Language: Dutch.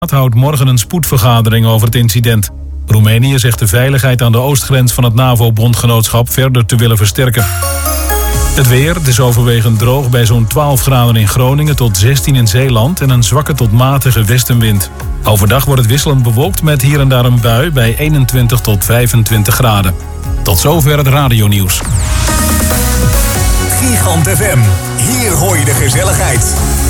houdt morgen een spoedvergadering over het incident. Roemenië zegt de veiligheid aan de oostgrens van het NAVO-bondgenootschap verder te willen versterken. Het weer, het is overwegend droog bij zo'n 12 graden in Groningen tot 16 in Zeeland en een zwakke tot matige westenwind. Overdag wordt het wisselend bewolkt met hier en daar een bui bij 21 tot 25 graden. Tot zover het radionieuws. Gigant FM, hier hoor je de gezelligheid.